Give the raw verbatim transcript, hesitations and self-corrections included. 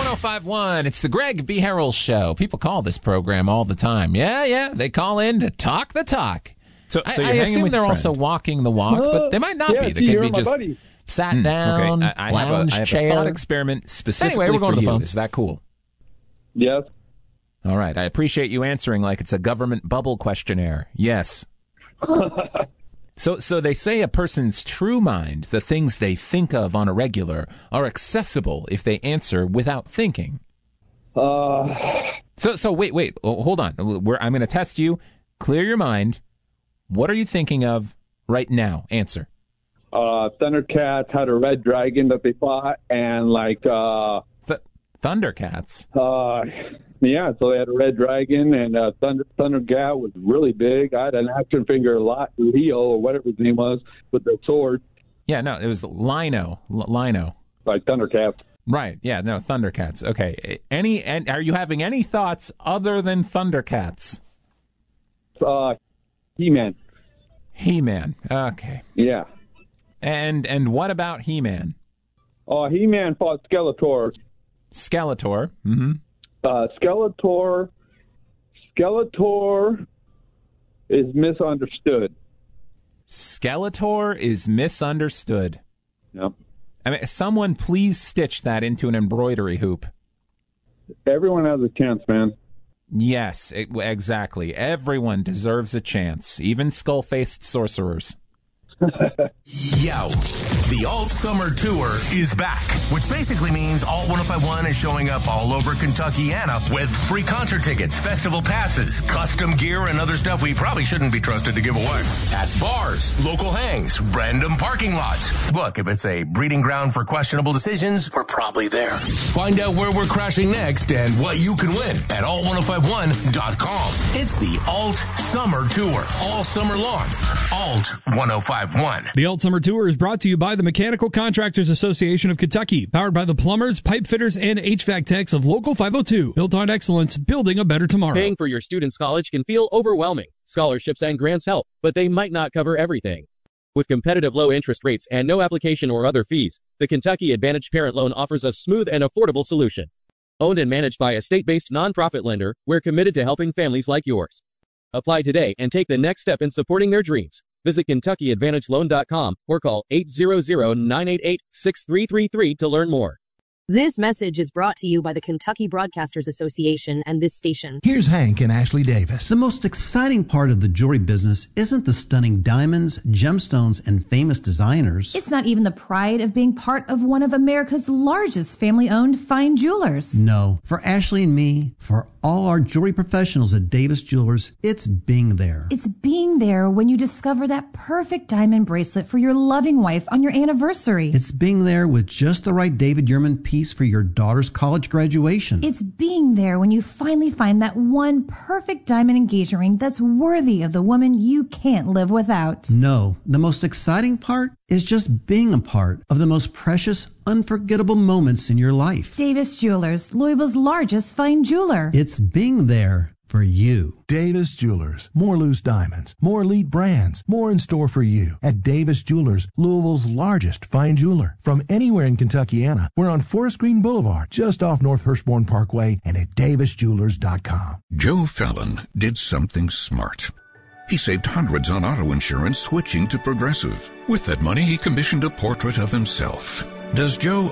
one oh five point one, it's the Greg B. Harrell Show. People call this program all the time. Yeah, yeah, they call in to talk the talk. So, so I, you're I hanging assume with they're your also friend. walking the walk, Uh, but they might not yeah, be. They see, could you're be my just buddy. sat Hmm, down, okay. I, I have, a, lounge I have chair. a thought experiment specifically Anyway, we're going for to the you. phones. Is that cool? Yes. All right, I appreciate you answering like it's a government bubble questionnaire. Yes. So so they say a person's true mind, the things they think of on a regular, are accessible if they answer without thinking. Uh, So so wait, wait, oh, hold on. We're, I'm going to test you. Clear your mind. What are you thinking of right now? Answer. uh, Thundercats had a red dragon that they fought, and like, uh, Th- Thundercats. uh, yeah, so they had a red dragon, and uh, Thunder Thundercat was really big. I had an action figure, lot Leo or whatever his name was, with the sword, Yeah, no, it was Lino. L- Lino. like Thundercats. Right. Yeah, no, Thundercats. Okay. Any and are you having any thoughts other than Thundercats? Uh, He-Man. He-Man. Okay. Yeah. And and what about He-Man? Uh, He-Man fought Skeletor. Skeletor. Mm-hmm. Uh, Skeletor. Skeletor is misunderstood. Skeletor is misunderstood. Yep. I mean, someone please stitch that into an embroidery hoop. Everyone has a chance, man. Yes, it, exactly. Everyone deserves a chance, even skull-faced sorcerers. Yo, the Alt Summer Tour is back, which basically means Alt one oh five point one is showing up all over Kentuckiana with free concert tickets, festival passes, custom gear, and other stuff we probably shouldn't be trusted to give away. At bars, local hangs, random parking lots. Look, if it's a breeding ground for questionable decisions, we're probably there. Find out where we're crashing next and what you can win at alt one oh five one dot com. It's the Alt Summer Tour, all summer long. Alt one oh five point one. The Alt Summer Tour is brought to you by the Mechanical Contractors Association of Kentucky, powered by the plumbers, pipe fitters, and H V A C techs of Local five oh two. Built on excellence, building a better tomorrow. Paying for your student's college can feel overwhelming. Scholarships and grants help, but they might not cover everything. With competitive low interest rates and no application or other fees, the Kentucky Advantage Parent Loan offers a smooth and affordable solution. Owned and managed by a state-based nonprofit lender, we're committed to helping families like yours. Apply today and take the next step in supporting their dreams. Visit Kentucky Advantage Loan dot com or call eight hundred, nine eight eight, six three three three to learn more. This message is brought to you by the Kentucky Broadcasters Association and this station. Here's Hank and Ashley Davis. The most exciting part of the jewelry business isn't the stunning diamonds, gemstones, and famous designers. It's not even the pride of being part of one of America's largest family-owned fine jewelers. No. For Ashley and me, for all our jewelry professionals at Davis Jewelers, it's being there. It's being there when you discover that perfect diamond bracelet for your loving wife on your anniversary. It's being there with just the right David Yurman piece for your daughter's college graduation. It's being there when you finally find that one perfect diamond engagement ring that's worthy of the woman you can't live without. No, the most exciting part is just being a part of the most precious, unforgettable moments in your life. Davis Jewelers, Louisville's largest fine jeweler. It's being there for you. Davis Jewelers. More loose diamonds, more elite brands, more in store for you at Davis Jewelers, Louisville's largest fine jeweler. From anywhere in Kentuckiana, we're on Forest Green Boulevard, just off North Hirschborn Parkway, and at davis jewelers dot com. Joe Fallon did something smart. He saved hundreds on auto insurance switching to Progressive. With that money, he commissioned a portrait of himself. Does Joe